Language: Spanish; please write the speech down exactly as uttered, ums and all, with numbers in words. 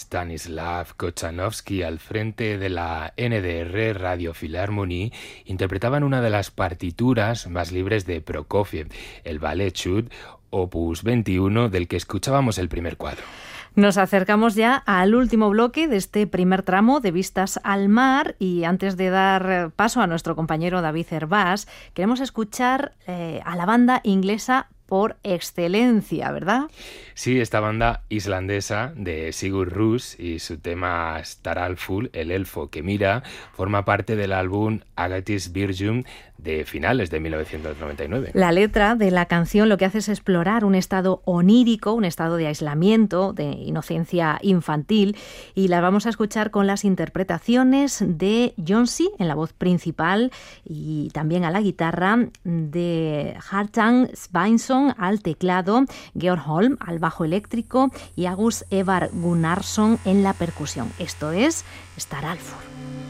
Stanislav Kochanowski al frente de la N D R Radio Philharmonie interpretaban una de las partituras más libres de Prokofiev, el Ballet Chut, opus veintiuno, del que escuchábamos el primer cuadro. Nos acercamos ya al último bloque de este primer tramo de Vistas al Mar, y antes de dar paso a nuestro compañero David Hervás, queremos escuchar eh, a la banda inglesa por excelencia, ¿verdad? Sí, esta banda islandesa de Sigur Rós y su tema Staralfur, el elfo que mira, forma parte del álbum Agatis Virgum de finales de mil novecientos noventa y nueve. La letra de la canción lo que hace es explorar un estado onírico, un estado de aislamiento, de inocencia infantil, y la vamos a escuchar con las interpretaciones de Jonsi en la voz principal y también a la guitarra, de Hartang Sveinsson al teclado, Georg Holm al bajo eléctrico y Agus Evar Gunnarsson en la percusión. Esto es Staralfur.